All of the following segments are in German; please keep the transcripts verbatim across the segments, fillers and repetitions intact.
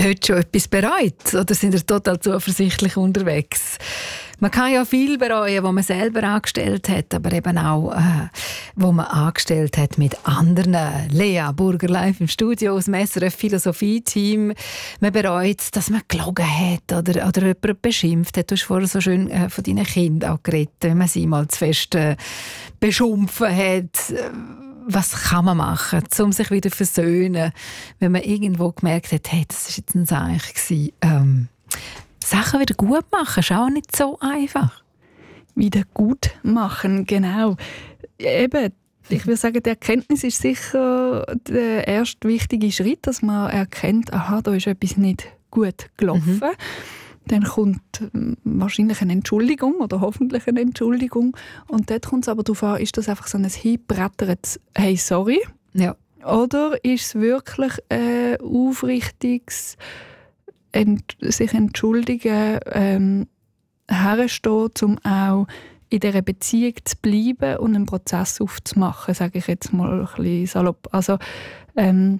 heute schon etwas bereut oder sind ihr total zuversichtlich unterwegs? Man kann ja viel bereuen, was man selber angestellt hat, aber eben auch, äh, wo man angestellt hat mit anderen. Lea Burger live im Studio aus dem S R F Philosophie-Team. Man bereut, dass man gelogen hat oder, oder jemanden beschimpft hat. Du hast vorher so schön äh, von deinen Kindern auch geredet, wenn man sie mal zu fest äh, beschimpfen hat. Was kann man machen, um sich wieder zu versöhnen, wenn man irgendwo gemerkt hat, hey, das war jetzt ein Zeichen. Ähm, Sachen wieder gut machen, ist auch nicht so einfach. Wieder gut machen, genau. Eben, ich würde sagen, die Erkenntnis ist sicher der erste wichtige Schritt, dass man erkennt, aha, da ist etwas nicht gut gelaufen. Mhm. Dann kommt wahrscheinlich eine Entschuldigung oder hoffentlich eine Entschuldigung. Und dort kommt es aber darauf an, ist das einfach so ein hinbrettertes «Hey, sorry?» Ja. Oder ist es wirklich ein aufrichtiges ent- sich entschuldigen, ähm, herstehen, um auch in dieser Beziehung zu bleiben und einen Prozess aufzumachen, sage ich jetzt mal ein bisschen salopp. Also, ähm,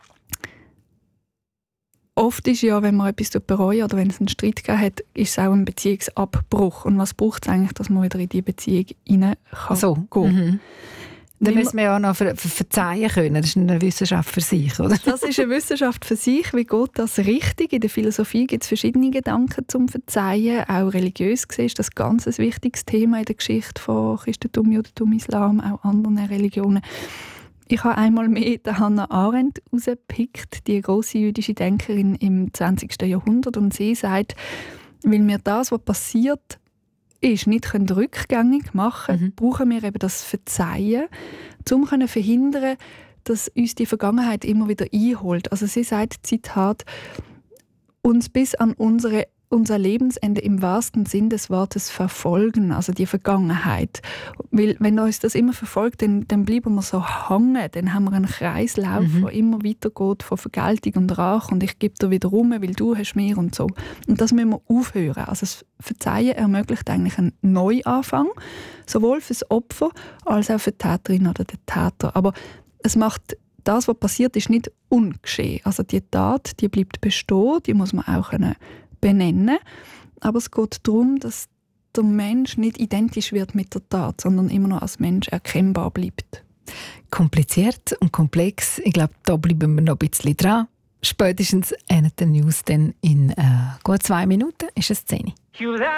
oft ist ja, wenn man etwas bereut oder wenn es einen Streit gegeben hat, ist es auch ein Beziehungsabbruch. Und was braucht es eigentlich, dass man wieder in diese Beziehung hinein kann so. gehen? Mhm. Dann müssen wir ja auch noch ver- ver- verzeihen können. Das ist eine Wissenschaft für sich, oder? Das ist eine Wissenschaft für sich. Wie geht das richtig? In der Philosophie gibt es verschiedene Gedanken zum Verzeihen. Auch religiös gesehen ist das ganz ein wichtiges Thema in der Geschichte von Christentum, Judentum, Islam, auch anderen Religionen. Ich habe einmal mehr Hannah Arendt herausgepickt, die grosse jüdische Denkerin im zwanzigsten Jahrhundert. Und sie sagt, weil wir das, was passiert ist, nicht rückgängig machen können, mhm. brauchen wir eben das Verzeihen, um zu verhindern, dass uns die Vergangenheit immer wieder einholt. Also sie sagt, Zitat, uns bis an unsere, unser Lebensende im wahrsten Sinn des Wortes verfolgen, also die Vergangenheit. Weil wenn uns das immer verfolgt, dann, dann bleiben wir so hängen, dann haben wir einen Kreislauf, mhm. der immer weitergeht von Vergeltung und Rache und ich gebe dir wieder rum, weil du hast mir und so. Und das müssen wir aufhören. Also das Verzeihen ermöglicht eigentlich einen Neuanfang, sowohl für das Opfer als auch für die Täterin oder den Täter. Aber es macht das, was passiert ist, nicht ungeschehen. Also die Tat, die bleibt bestehen, die muss man auch können benennen. Aber es geht darum, dass der Mensch nicht identisch wird mit der Tat, sondern immer noch als Mensch erkennbar bleibt. Kompliziert und komplex. Ich glaube, da bleiben wir noch ein bisschen dran. Spätestens in den News dann in äh, gut zwei Minuten ist es zehn.